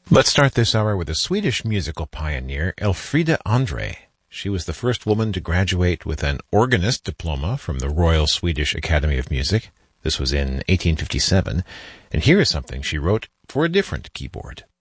Let's start this hour with a Swedish musical pioneer, Elfrida Andre. She was the first woman to graduate with an organist diploma from the Royal Swedish Academy of Music. This was in 1857. And here is something she wrote for a different keyboard.